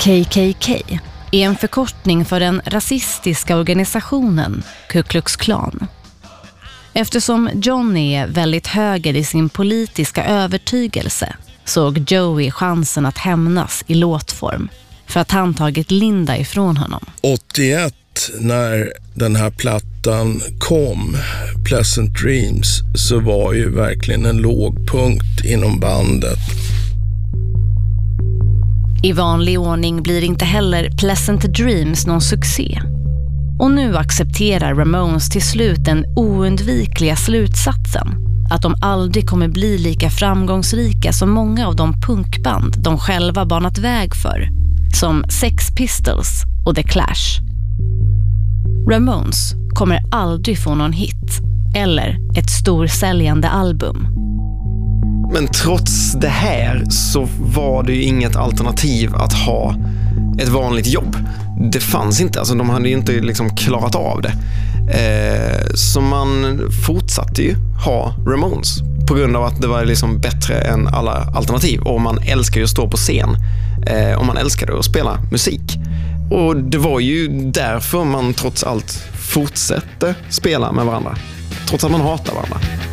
KKK är en förkortning för den rasistiska organisationen Ku Klux Klan. Eftersom Johnny är väldigt höger i sin politiska övertygelse såg Joey chansen att hämnas i låtform för att han tagit Linda ifrån honom. 81 när den här plattan kom, Pleasant Dreams, så var ju verkligen en lågpunkt inom bandet. I vanlig ordning blir inte heller Pleasant Dreams någon succé. Och nu accepterar Ramones till slut den oundvikliga slutsatsen att de aldrig kommer bli lika framgångsrika som många av de punkband de själva banat väg för, som Sex Pistols och The Clash. Ramones kommer aldrig få någon hit eller ett storsäljande album. Men trots det här så var det ju inget alternativ att ha ett vanligt jobb. Det fanns inte, alltså de hade ju inte liksom klarat av det. Så man fortsatte ju ha Ramones på grund av att det var liksom bättre än alla alternativ. Och man älskar ju att stå på scen och man älskade att spela musik. Och det var ju därför man trots allt fortsätter spela med varandra, trots att man hatar varandra.